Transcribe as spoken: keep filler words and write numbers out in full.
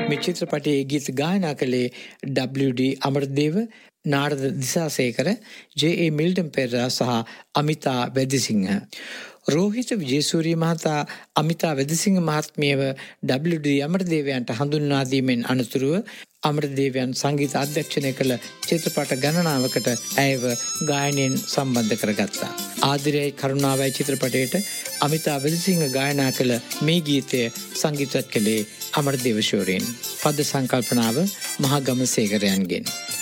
මේ චිත්‍රපටයේ ගීත ගායනා කළේ ඩබ්ලිව් ඩී අමරදේව, නාරද දිසාසේකර, ජේ ඒ මිල්ටන් පෙරේරා සහ අමිතා වැදිසිංහ. රෝහිත විජේසූරිය මහතා අමිතා වැදිසිංහ මහත්මියව ඩබ්ලිව් ඩී අමරදේවයන්ට හඳුන්වා දීමෙන් අනතුරුව අමරදේවයන් සංගීත අධ්‍යක්ෂණය කළ චිත්‍රපට ගණනාවකට ඇයව ගායනයෙන් සම්බන්ධ කරගත්තා. ආදරයයි කරුණාවයි චිත්‍රපටයට අමිතා වැදිසිංහ ගායනා කළ මේ ගීතය සංගීතවත් කළේ අමරදේව ශෝරෙන්. පද සංකල්පනාව මහගම සේකරයන්ගෙන්.